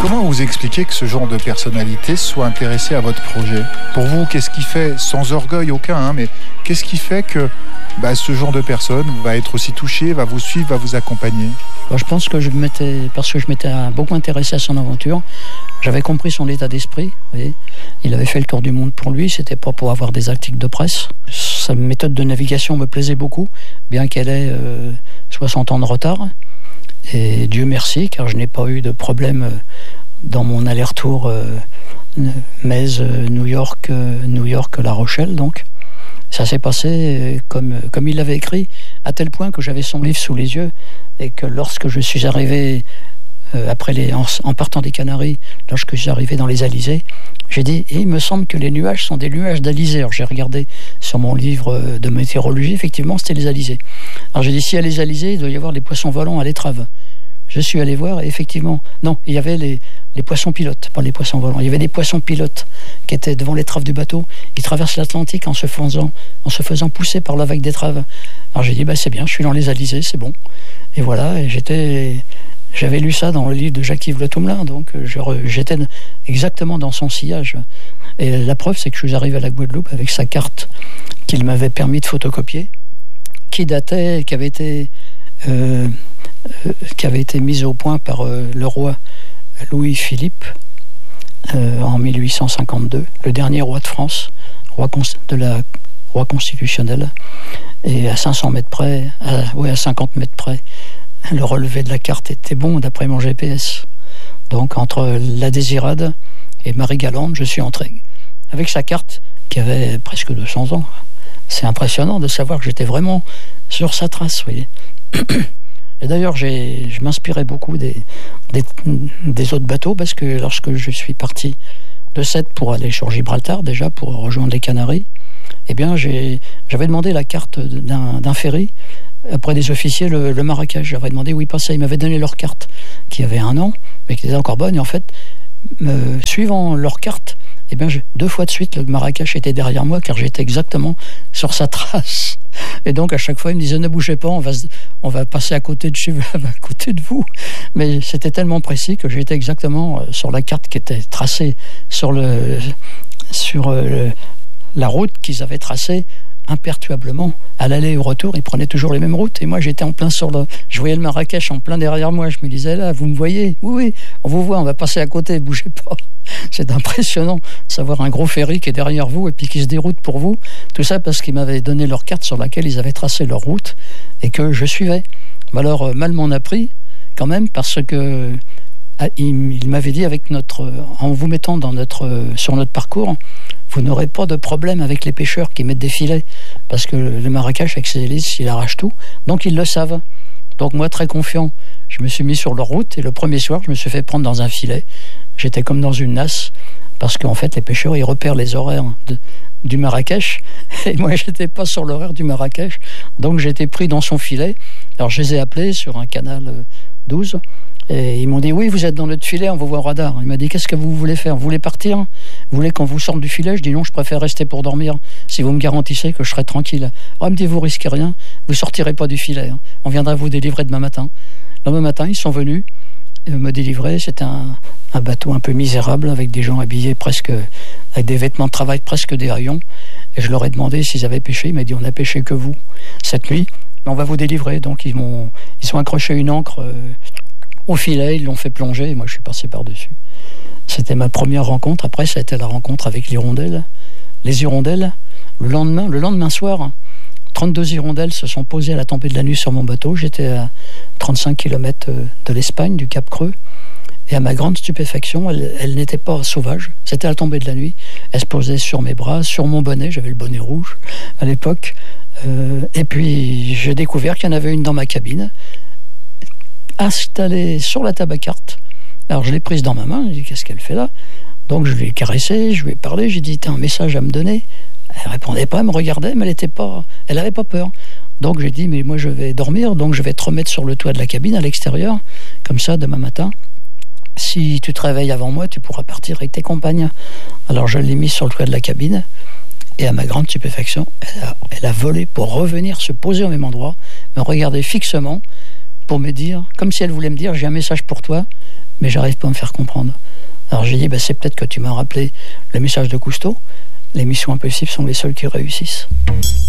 Comment vous expliquez que ce genre de personnalité soit intéressée à votre projet ? Pour vous, qu'est-ce qui fait, sans orgueil aucun, mais qu'est-ce qui fait que ce genre de personne va être aussi touché, va vous suivre, va vous accompagner ? Je pense que parce que je m'étais beaucoup intéressé à son aventure, j'avais compris son état d'esprit. Vous voyez, il avait fait le tour du monde pour lui, c'était pas pour avoir des articles de presse. Sa méthode de navigation me plaisait beaucoup, bien qu'elle ait 60 ans de retard. Et Dieu merci, car je n'ai pas eu de problème dans mon aller-retour Metz, New York, La Rochelle, donc. Ça s'est passé comme il l'avait écrit, à tel point que j'avais son livre sous les yeux, et que lorsque je suis arrivé, en partant des Canaries, lorsque je suis arrivé dans les Alizés, j'ai dit, il me semble que les nuages sont des nuages d'Alizés. Alors j'ai regardé sur mon livre de météorologie, effectivement c'était les Alizés. Alors j'ai dit, si à les Alizés, il doit y avoir des poissons volants à l'étrave. Je suis allé voir, et effectivement, non, il y avait les poissons pilotes, pas les poissons volants. Il y avait des poissons pilotes qui étaient devant l'étrave du bateau. Ils traversent l'Atlantique en se faisant pousser par la vague d'étrave. Alors j'ai dit, c'est bien, je suis dans les Alizés, c'est bon. Et voilà, et j'avais lu ça dans le livre de Jacques-Yves Le Toumelin, donc j'étais exactement dans son sillage. Et la preuve, c'est que je suis arrivé à la Guadeloupe avec sa carte qu'il m'avait permis de photocopier, qui avait été mise au point par le roi Louis-Philippe en 1852, le dernier roi de France, roi constitutionnel, et à 500 mètres près, à 50 mètres près, le relevé de la carte était bon d'après mon GPS. Donc entre la Désirade et Marie-Galante, je suis entré avec sa carte qui avait presque 200 ans. C'est impressionnant de savoir que j'étais vraiment sur sa trace, vous voyez. Et d'ailleurs, je m'inspirais beaucoup des autres bateaux, parce que lorsque je suis parti de Sète pour aller sur Gibraltar, déjà pour rejoindre les Canaries, eh bien, j'avais demandé la carte d'un ferry auprès des officiers, le Marrakech. J'avais demandé où ils passaient. Ils m'avaient donné leur carte, qui avait 1 an, mais qui était encore bonne. Et en fait, suivant leur carte, eh bien, 2 fois de suite, le Marrakech était derrière moi, car j'étais exactement sur sa trace. Et donc, à chaque fois, il me disait, ne bougez pas, on va passer à côté de vous. Mais c'était tellement précis que j'étais exactement sur la carte qui était tracée sur la route qu'ils avaient tracée imperturbablement. À l'aller et au retour, ils prenaient toujours les mêmes routes. Et moi, j'étais en plein je voyais le Marrakech en plein derrière moi. Je me disais, là, vous me voyez ? Oui, on vous voit, on va passer à côté, bougez pas. C'est impressionnant de savoir un gros ferry qui est derrière vous et puis qui se déroute pour vous. Tout ça parce qu'ils m'avaient donné leur carte sur laquelle ils avaient tracé leur route et que je suivais. Alors, mal m'en a pris, quand même, parce que il m'avait dit, en vous mettant sur notre parcours, vous n'aurez pas de problème avec les pêcheurs qui mettent des filets, parce que le Marrakech, avec ses hélices, il arrache tout. Donc, ils le savent. Donc, moi, très confiant, je me suis mis sur leur route, et le premier soir, je me suis fait prendre dans un filet. J'étais comme dans une nasse, parce qu'en fait, les pêcheurs, ils repèrent les horaires du Marrakech, et moi, j'étais pas sur l'horaire du Marrakech. Donc, j'étais pris dans son filet. Alors, je les ai appelés sur un canal 12, et ils m'ont dit, oui, vous êtes dans notre filet, on vous voit au radar. Il m'a dit, qu'est-ce que vous voulez faire ? Vous voulez partir ? Vous voulez qu'on vous sorte du filet ? Je dis, non, je préfère rester pour dormir, si vous me garantissez que je serai tranquille. Il me dit, vous risquez rien, vous sortirez pas du filet. On viendra vous délivrer demain matin. Demain matin, ils sont venus me délivrer. C'était un bateau un peu misérable, avec des gens habillés presque, avec des vêtements de travail presque des rayons. Et je leur ai demandé s'ils avaient pêché. Ils m'ont dit, on n'a pêché que vous cette nuit, mais on va vous délivrer. Donc ils ont accroché une ancre au filet, ils l'ont fait plonger, et moi je suis passé par-dessus. C'était ma première rencontre. Après, ça a été la rencontre avec l'hirondelle. Les hirondelles, le lendemain soir, 32 hirondelles se sont posées à la tombée de la nuit sur mon bateau. J'étais à 35 km de l'Espagne, du Cap Creux. Et à ma grande stupéfaction, elles n'étaient pas sauvages. C'était à la tombée de la nuit. Elles se posaient sur mes bras, sur mon bonnet. J'avais le bonnet rouge à l'époque. Et puis, j'ai découvert qu'il y en avait une dans ma cabine, installée sur la table à cartes. Alors, je l'ai prise dans ma main. J'ai dit, qu'est-ce qu'elle fait là ? Donc, je lui ai caressé, je lui ai parlé. J'ai dit, t'as un message à me donner ? Elle répondait pas, elle me regardait, mais elle avait pas peur. Donc j'ai dit, mais moi je vais dormir, donc je vais te remettre sur le toit de la cabine à l'extérieur, comme ça demain matin, si tu te réveilles avant moi, tu pourras partir avec tes compagnes. Alors je l'ai mis sur le toit de la cabine, et à ma grande stupéfaction, elle a volé pour revenir se poser au même endroit, me regarder fixement, pour me dire, comme si elle voulait me dire, j'ai un message pour toi, mais j'arrive pas à me faire comprendre. Alors j'ai dit, c'est peut-être que tu m'as rappelé le message de Cousteau. Les missions impossibles sont les seules qui réussissent.